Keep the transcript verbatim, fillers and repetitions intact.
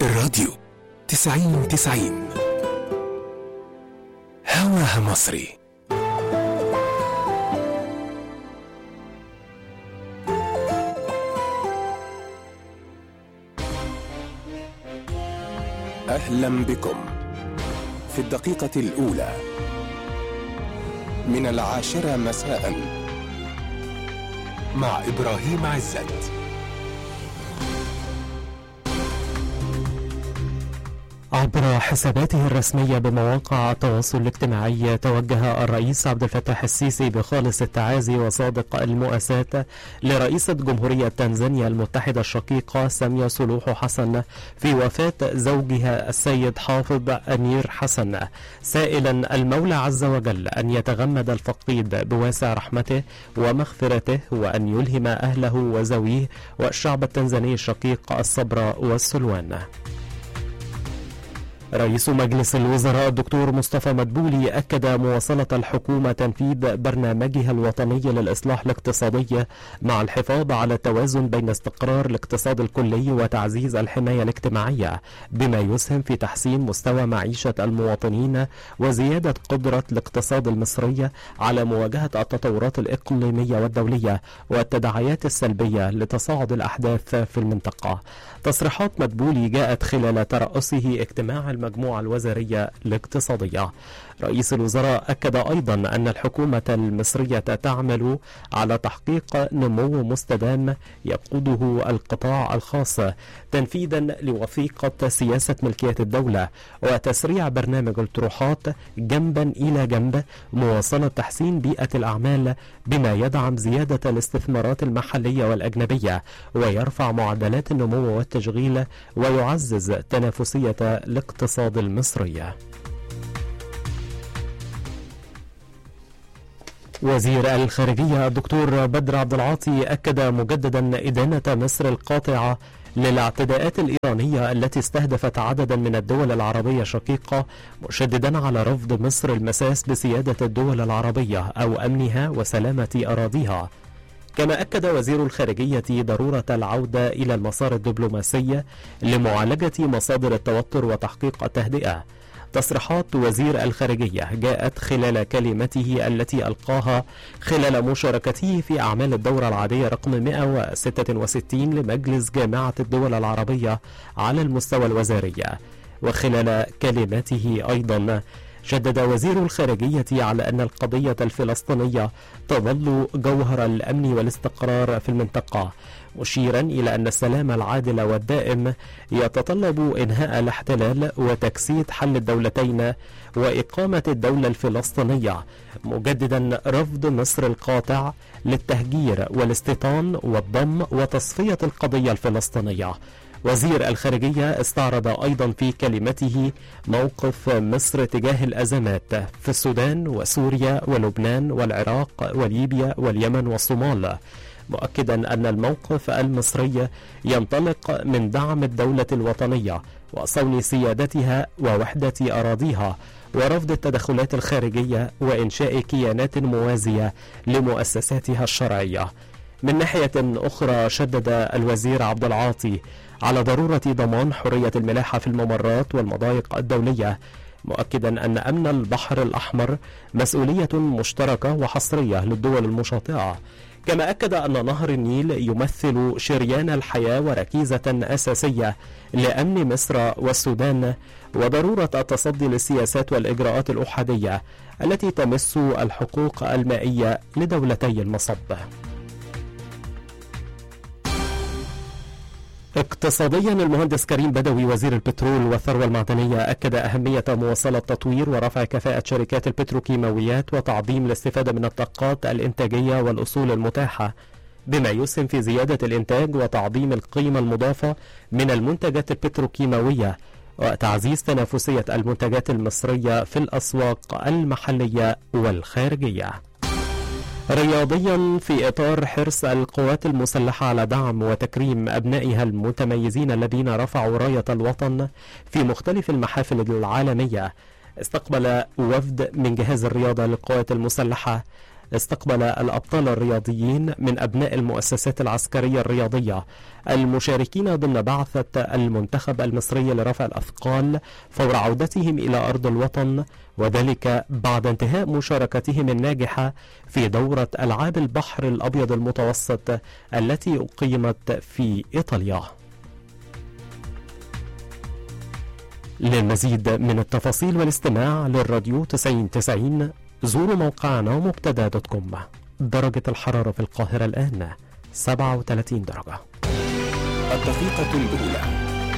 الراديو تسعين تسعين هواها مصري. أهلا بكم في الدقيقة الأولى من العاشرة مساء مع إبراهيم عزت. عبر حساباته الرسمية بمواقع التواصل الاجتماعي توجه الرئيس عبد الفتاح السيسي بخالص التعازي وصادق المؤاساة لرئيسة جمهورية تنزانيا المتحدة الشقيقة سامية سلوحو حسن في وفاة زوجها السيد حافظ أمير حسن، سائلا المولى عز وجل أن يتغمد الفقيد بواسع رحمته ومغفرته، وأن يلهم أهله وزويه والشعب التنزاني الشقيق الصبر والسلوان. رئيس مجلس الوزراء الدكتور مصطفى مدبولي أكد مواصلة الحكومة تنفيذ برنامجها الوطني للإصلاح الاقتصادي مع الحفاظ على التوازن بين استقرار الاقتصاد الكلي وتعزيز الحماية الاجتماعية، بما يسهم في تحسين مستوى معيشة المواطنين وزيادة قدرة الاقتصاد المصري على مواجهة التطورات الإقليمية والدولية والتداعيات السلبية لتصاعد الأحداث في المنطقة. تصريحات مدبولي جاءت خلال ترأسه اجتماع المجموعة الوزارية الاقتصادية. رئيس الوزراء أكد أيضا أن الحكومة المصرية تعمل على تحقيق نمو مستدام يقوده القطاع الخاص، تنفيذا لوثيقة سياسة ملكية الدولة وتسريع برنامج الطروحات جنبا إلى جنب، مواصلة تحسين بيئة الأعمال بما يدعم زيادة الاستثمارات المحلية والأجنبية ويرفع معدلات النمو والتشغيل ويعزز تنافسية الاقتصاد المصري. وزير الخارجية الدكتور بدر عبد العاطي أكد مجددا إدانة مصر القاطعة للاعتداءات الإيرانية التي استهدفت عددا من الدول العربية الشقيقة، مشددا على رفض مصر المساس بسيادة الدول العربية أو أمنها وسلامة أراضيها. كما أكد وزير الخارجية ضرورة العودة إلى المسار الدبلوماسي لمعالجة مصادر التوتر وتحقيق التهدئة. تصريحات وزير الخارجية جاءت خلال كلمته التي ألقاها خلال مشاركته في أعمال الدورة العادية رقم مئة وستة وستين لمجلس جامعة الدول العربية على المستوى الوزاري. وخلال كلمته أيضا شدد وزير الخارجية على أن القضية الفلسطينية تظل جوهر الأمن والاستقرار في المنطقة، مشيرا إلى أن السلام العادل والدائم يتطلب إنهاء الاحتلال وتجسيد حل الدولتين وإقامة الدولة الفلسطينية، مجددا رفض مصر القاطع للتهجير والاستيطان والضم وتصفية القضية الفلسطينية. وزير الخارجية استعرض أيضا في كلمته موقف مصر تجاه الأزمات في السودان وسوريا ولبنان والعراق وليبيا واليمن والصومال، مؤكدا أن الموقف المصري ينطلق من دعم الدولة الوطنية وصون سيادتها ووحدة أراضيها ورفض التدخلات الخارجية وإنشاء كيانات موازية لمؤسساتها الشرعية. من ناحية أخرى شدد الوزير عبد العاطي على ضرورة ضمان حرية الملاحة في الممرات والمضايق الدولية، مؤكدا أن أمن البحر الأحمر مسؤولية مشتركة وحصرية للدول المشاطئة. كما أكد أن نهر النيل يمثل شريان الحياة وركيزة أساسية لأمن مصر والسودان، وضرورة التصدي للسياسات والإجراءات الأحادية التي تمس الحقوق المائية لدولتي المصب. اقتصاديا، المهندس كريم بدوي وزير البترول والثروة المعدنية أكد أهمية مواصلة تطوير ورفع كفاءة شركات البتروكيماويات وتعظيم الاستفادة من الطاقات الإنتاجية والأصول المتاحة، بما يسهم في زيادة الإنتاج وتعظيم القيمة المضافة من المنتجات البتروكيماوية وتعزيز تنافسية المنتجات المصرية في الأسواق المحلية والخارجية. رياضيا، في إطار حرص القوات المسلحة على دعم وتكريم أبنائها المتميزين الذين رفعوا راية الوطن في مختلف المحافل العالمية، استقبل وفد من جهاز الرياضة للقوات المسلحة استقبل الأبطال الرياضيين من أبناء المؤسسات العسكرية الرياضية المشاركين ضمن بعثة المنتخب المصري لرفع الأثقال فور عودتهم إلى أرض الوطن، وذلك بعد انتهاء مشاركتهم الناجحة في دورة ألعاب البحر الأبيض المتوسط التي أقيمت في إيطاليا. للمزيد من التفاصيل والاستماع للراديو تسعين تسعين زوروا موقعنا مبتدا دوت كوم. درجة الحرارة في القاهرة الآن سبعة وثلاثين درجة. الدقيقة الأولى.